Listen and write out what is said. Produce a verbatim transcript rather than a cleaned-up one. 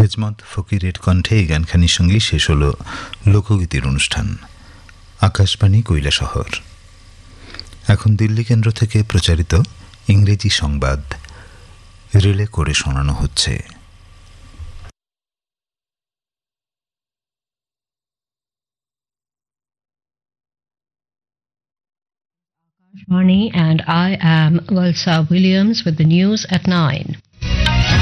হেজমত ফকিরের কণ্ঠে এই গানখানির সঙ্গেই শেষ হল লোকগীতির অনুষ্ঠান। আকাশবাণী কৈলাসহর। এখন দিল্লি কেন্দ্র থেকে প্রচারিত ইংরেজি সংবাদ রিলে করে শোনানো হচ্ছে। Money, and I am Valsa Williams with the news at nine.